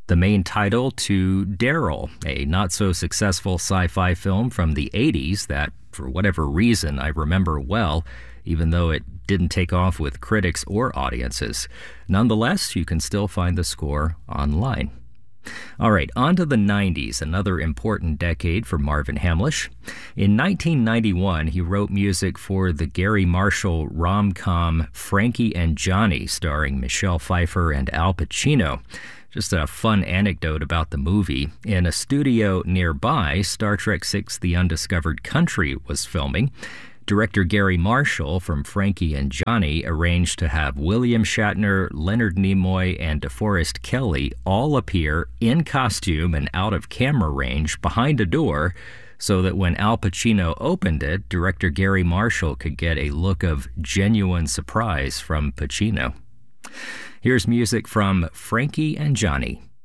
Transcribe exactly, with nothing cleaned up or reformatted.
the main title to Daryl, a not-so-successful sci-fi film from the eighties that, for whatever reason, I remember well, even though it didn't take off with critics or audiences. Nonetheless, you can still find the score online. All right, on to the nineties, another important decade for Marvin Hamlisch. In nineteen ninety-one, he wrote music for the Gary Marshall rom-com Frankie and Johnny, starring Michelle Pfeiffer and Al Pacino. Just a fun anecdote about the movie. In a studio nearby, Star Trek six The Undiscovered Country was filming. Director Gary Marshall from Frankie and Johnny arranged to have William Shatner, Leonard Nimoy, and DeForest Kelley all appear in costume and out of camera range behind a door so that when Al Pacino opened it, director Gary Marshall could get a look of genuine surprise from Pacino. Here's music from Frankie and Johnny.